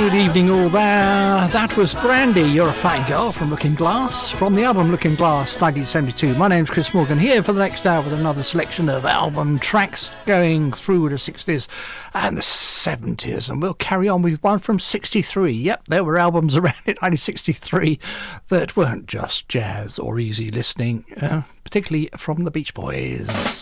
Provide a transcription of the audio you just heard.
Good evening all there. That was Brandy, You're a Fine Girl from Looking Glass, from the album Looking Glass 1972. My name's Chris Morgan, here for the next hour with another selection of album tracks going through the 60s and the 70s, and we'll carry on with one from 63. Yep, there were albums around in 1963 that weren't just jazz or easy listening, particularly from the Beach Boys.